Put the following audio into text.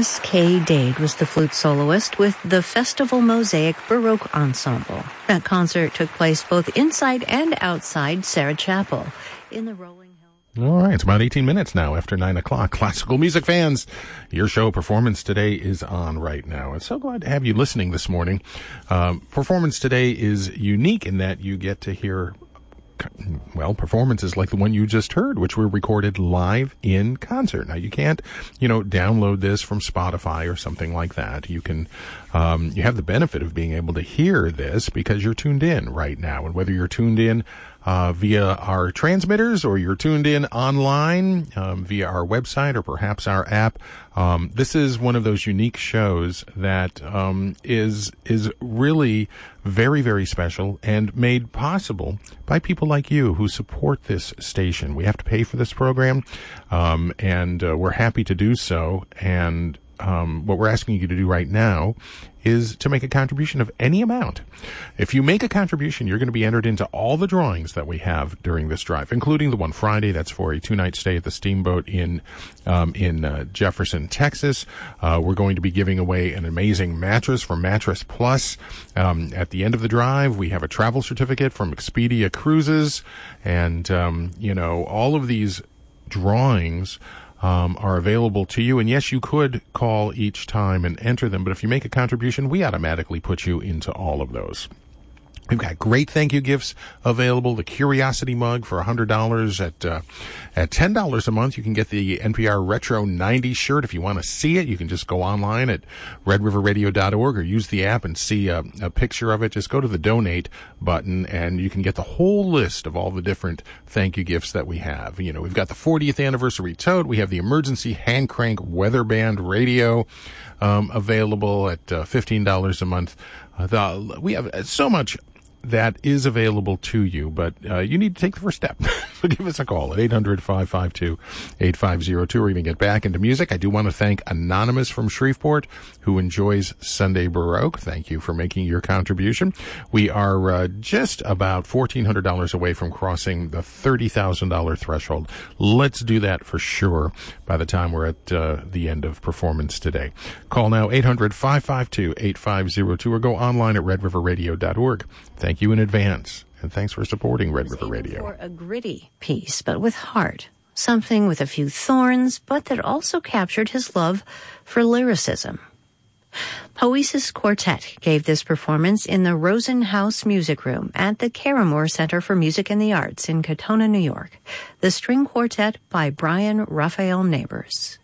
Thomas K. Dade was the flute soloist with the Festival Mosaic Baroque Ensemble. That concert took place both inside and outside Sarah Chapel in the Rolling Hills. All right, it's about 18 minutes now after 9 o'clock. Classical music fans, your show Performance Today is on right now. I'm so glad to have you listening this morning. Performance Today is unique in that you get to hear performances like the one you just heard, which were recorded live in concert. Now, you can't, download this from Spotify or something like that. You can, you have the benefit of being able to hear this because you're tuned in right now. And whether you're tuned in via our transmitters or you're tuned in online via our website or perhaps our app, this is one of those unique shows that is really very, very special and made possible by people like you who support this station. We have to pay for this program, and we're happy to do so. And what we're asking you to do right now is to make a contribution of any amount. If you make a contribution, you're going to be entered into all the drawings that we have during this drive, including the one Friday. That's for a 2-night stay at the Steamboat in Jefferson, Texas. We're going to be giving away an amazing mattress from Mattress Plus. At the end of the drive, we have a travel certificate from Expedia Cruises. And, all of these drawings are available to you. And yes, you could call each time and enter them, but if you make a contribution, we automatically put you into all of those. We've got great thank you gifts available. The Curiosity mug for $100 at $10 a month. You can get the NPR Retro 90s shirt. If you want to see it, you can just go online at redriverradio.org or use the app and see a picture of it. Just go to the donate button and you can get the whole list of all the different thank you gifts that we have. We've got the 40th anniversary tote. We have the emergency hand crank weather band radio available at $15 a month. We have so much that is available to you, but you need to take the first step. So give us a call at 800-552-8502. We're going to get back into music. I do want to thank Anonymous from Shreveport, who enjoys Sunday Baroque. Thank you for making your contribution. We are just about $1,400 away from crossing the $30,000 threshold. Let's do that for sure by the time we're at the end of Performance Today. Call now 800-552-8502 or go online at redriverradio.org. Thank you in advance, and thanks for supporting Red River Radio. For a gritty piece, but with heart. Something with a few thorns, but that also captured his love for lyricism. Poesis Quartet gave this performance in the Rosen House Music Room at the Caramore Center for Music and the Arts in Katona, New York. The String Quartet by Brian Raphael Neighbors.